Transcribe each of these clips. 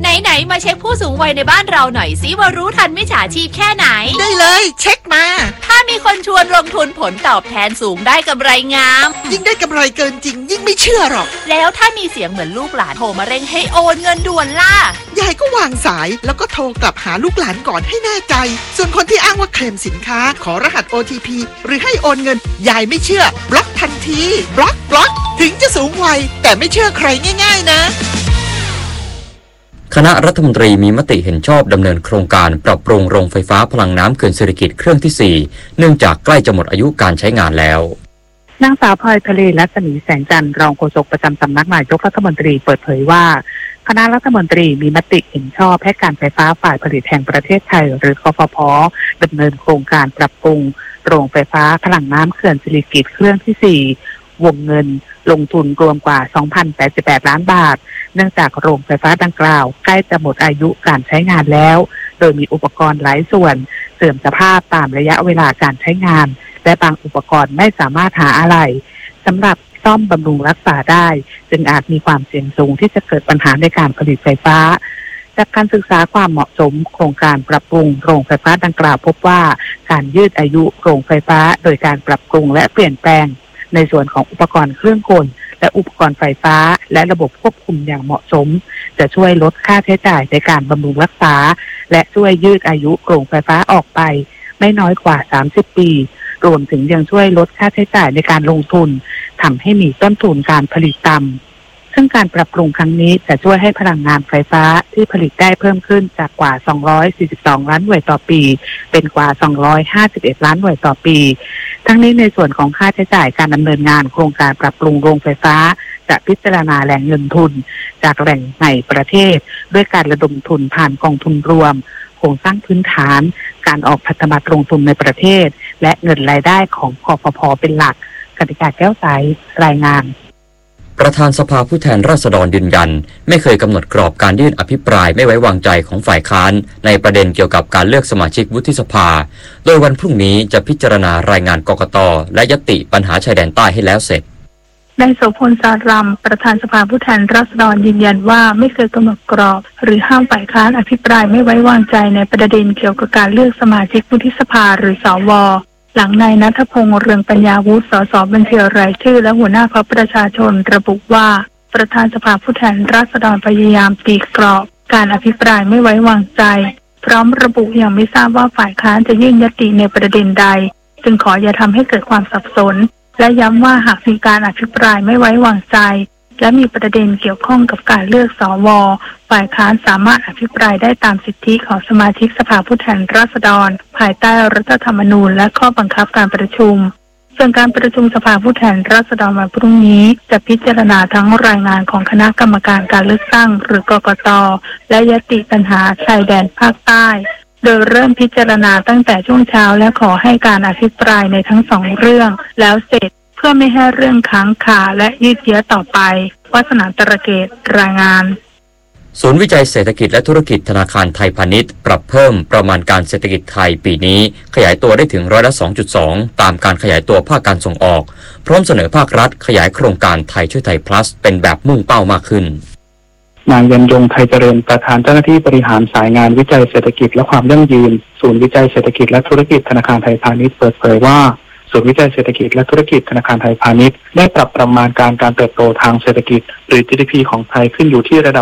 ไหนๆมาเช็คผู้สูงวัยในบ้านเราหน่อยสิว่ารู้ทันมิจฉาชีพแค่ไหนได้เลยเช็คมาถ้ามีคนชวนลงทุนผลตอบแทนสูงได้กำไรงามยิ่งได้กำไรเกินจริงยิ่งไม่เชื่อหรอกแล้วถ้ามีเสียงเหมือนลูกหลานโทรมาเร่งให้โอนเงินด่วนล่ะยายก็วางสายแล้วก็โทรกลับหาลูกหลานก่อนให้แน่ใจส่วนคนที่อ้างว่าเคลมสินค้าขอรหัส OTP หรือให้โอนเงินยายไม่เชื่อบล็อกทันทีบล็อกถึงจะสูงวัยแต่ไม่เชื่อใครง่ายๆนะคณะรัฐมนตรีมีมติเห็นชอบดำเนินโครงการปรับปรุงโรงไฟฟ้าพลังน้ำเขื่อนสิริกิติ์เครื่องที่ 4 เนื่องจากใกล้จะหมดอายุการใช้งานแล้วนางสาวพลอยทะเลรัศมีแสงจันทร์รองโฆษกประจำสำนักนายกรัฐมนตรีเปิดเผยว่าคณะรัฐมนตรีมีมติเห็นชอบให้การไฟฟ้าฝ่ายผลิตแห่งประเทศไทยหรือกฟผ.ดำเนินโครงการปรับปรุงโรงไฟฟ้าพลังน้ำเขื่อนสิริกิติ์เครื่องที่ 4 วงเงินลงทุนรวมกว่า 2,088 ล้านบาทเนื่องจากโรงไฟฟ้าดังกล่าวใกล้จะหมดอายุการใช้งานแล้วโดยมีอุปกรณ์หลายส่วนเสื่อมสภาพตามระยะเวลาการใช้งานและบางอุปกรณ์ไม่สามารถหาอะไหล่สำหรับซ่อมบำรุงรักษาได้จึงอาจมีความเสี่ยงสูงที่จะเกิดปัญหาในการผลิตไฟฟ้าจากการศึกษาความเหมาะสมโครงการปรับปรุงโรงไฟฟ้าดังกล่าวพบว่าการยืดอายุโรงไฟฟ้าโดยการปรับปรุงและเปลี่ยนแปลงในส่วนของอุปกรณ์เครื่องกลและอุปกรณ์ไฟฟ้าและระบบควบคุมอย่างเหมาะสมจะช่วยลดค่าใช้จ่ายในการบำรุงรักษาและช่วยยืดอายุโรงไฟฟ้าออกไปไม่น้อยกว่า30 ปีรวมถึงยังช่วยลดค่าใช้จ่ายในการลงทุนทำให้มีต้นทุนการผลิตต่ำซึ่งการปรับปรุงครั้งนี้จะช่วยให้พลังงานไฟฟ้าที่ผลิตได้เพิ่มขึ้นจากกว่า242ล้านหน่วยต่อปีเป็นกว่า251ล้านหน่วยต่อปีทั้งนี้ในส่วนของค่าใช้จ่ายการดำเนินงานโครงการปรับปรุงโรงไฟฟ้าจะพิจารณาแหล่งเงินทุนจากแหล่งในประเทศด้วยการระดมทุนผ่านกองทุนรวมโครงสร้างพื้นฐานการออกพันธบัตรลงทุนในประเทศและเงินรายได้ของกฟผ.เป็นหลักกติกาแก้วใสรายงานประธานสภาผู้แทนราษฎรยืนยันไม่เคยกำหนดกรอบการยื่นอภิปรายไม่ไว้วางใจของฝ่ายค้านในประเด็นเกี่ยวกับการเลือกสมาชิกวุฒิสภาโดยวันพรุ่งนี้จะพิจารณารายงานกกต.และญัตติปัญหาชายแดนใต้ให้แล้วเสร็จนายโสพล สารัมประธานสภาผู้แทนราษฎรยืนยันว่าไม่เคยกำหนดกรอบหรือห้ามฝ่ายค้านอภิปรายไม่ไว้วางใจในประเด็นเกี่ยวกับการเลือกสมาชิกวุฒิสภาหรือสว.หลังนายณัฐพงษ์ เรืองปัญญาวุฒิ สสบัญชีรายชื่อและหัวหน้าพรรคประชาชนระบุว่าประธานสภาผู้แทนราษฎรพยายามตีกรอบการอภิปรายไม่ไว้วางใจพร้อมระบุยังไม่ทราบว่าฝ่ายค้านจะยื่นญัตติในประเด็นใดจึงขออย่าทำให้เกิดความสับสนและย้ำว่าหากมีการอภิปรายไม่ไว้วางใจและมีประเด็นเกี่ยวข้องกับการเลือกสว.ฝ่ายค้านสามารถอภิปรายได้ตามสิทธิของสมาชิกสภาผู้แทนราษฎรภายใต้รัฐธรรมนูญและข้อบังคับการประชุมส่วนการประชุมสภาผู้แทนราษฎรวันพรุ่งนี้จะพิจารณาทั้งรายงานของคณะกรรมการการเลือกตั้งหรือกกต.และญัตติปัญหาชายแดนภาคใต้โดยเริ่มพิจารณาตั้งแต่ช่วงเช้าและขอให้การอภิปรายในทั้ง2เรื่องแล้วเสร็จเพื่อไม่ให้เรื่องค้างคาและยืดเยื้อต่อไปวาสนาตระเกตรายงานศูนย์วิจัยเศรษฐกิจและธุรกิจธนาคารไทยพาณิชย์ปรับเพิ่มประมาณการเศรษฐกิจไทยปีนี้ขยายตัวได้ถึง2.2%ตามการขยายตัวภาคการส่งออกพร้อมเสนอภาครัฐขยายโครงการไทยช่วยไทย plus เป็นแบบมุ่งเป้ามากขึ้นนางยันยงไทยเจริญประธานเจ้าหน้าที่บริหารสายงานวิจัยเศรษฐกิจและความยั่งยืนศูนย์วิจัยเศรษฐกิจและธุรกิจธนาคารไทยพาณิชย์เปิดเผยว่าศูนย์วิจัยเศรษฐกิจและธุรกิจธนาคารไทยพาณิชย์ได้ปรับประมาณการเติบโตทางเศรษฐกิจหรือ GDP ของไทยขึ้นอยู่ที่ระดับ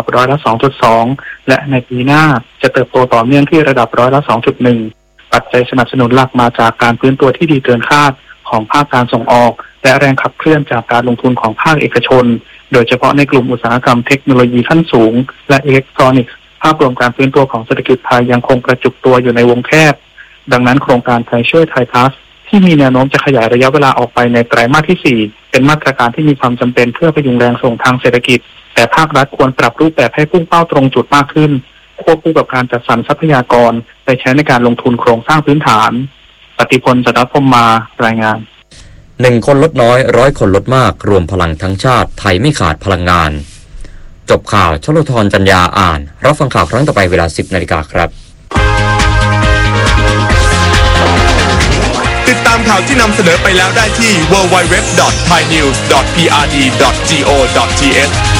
2.2%และในปีหน้าจะเติบโตต่อเนื่องที่ระดับ2.1%ปัจจัยสนับสนุนหลักมาจากการฟื้นตัวที่ดีเกินคาดของภาคการส่งออกและแรงขับเคลื่อนจากการลงทุนของภาคเอกชนโดยเฉพาะในกลุ่มอุตสาหกรรมเทคโนโลยีขั้นสูงและอิเล็กทรอนิกส์ภาพรวมการฟื้นตัวของเศรษฐกิจไทยยังคงกระจุกตัวอยู่ในวงแคบดังนั้นโครงการไทยช่วยไทย plusที่มีแนวโน้มจะขยายระยะเวลาออกไปในไตรมาสที่4เป็นมาตรการที่มีความจำเป็นเพื่อพยุงแรงส่งทางเศรษฐกิจแต่ภาครัฐควรปรับรูปแบบให้พุ่งเป้าตรงจุดมากขึ้นควบคู่กับการจัดสรรทรัพยากรไปใช้ในการลงทุนโครงสร้างพื้นฐานปฏิพล จันทพรหมารายงาน 1 คนลดน้อย100 คนลดมากรวมพลังทั้งชาติไทยไม่ขาดพลังงานจบข่าวชลธรจัญญาอ่านรับฟังข่าวครั้งต่อไปเวลา 10 นาฬิกาครับติดตามข่าวที่นำเสนอไปแล้วได้ที่ www.thainews.prd.go.th